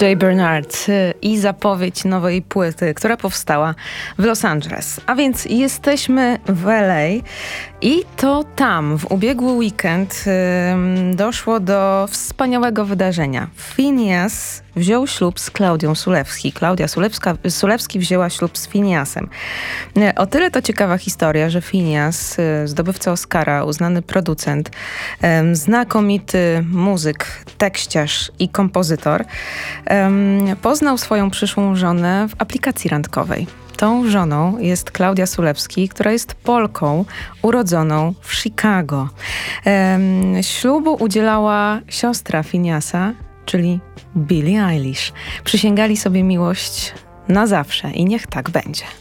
Jay Bernard i zapowiedź nowej płyty, która powstała w Los Angeles. A więc jesteśmy w LA i to tam w ubiegły weekend doszło do wspaniałego wydarzenia. Finneas wziął ślub z Klaudią Sulewski. Klaudia Sulewski wzięła ślub z Finneasem. O tyle to ciekawa historia, że Finneas, zdobywca Oscara, uznany producent, znakomity muzyk, tekściarz i kompozytor, poznał swoją przyszłą żonę w aplikacji randkowej. Tą żoną jest Klaudia Sulewski, która jest Polką urodzoną w Chicago. Ślubu udzielała siostra Finneasa, czyli Billie Eilish. Przysięgali sobie miłość na zawsze i niech tak będzie.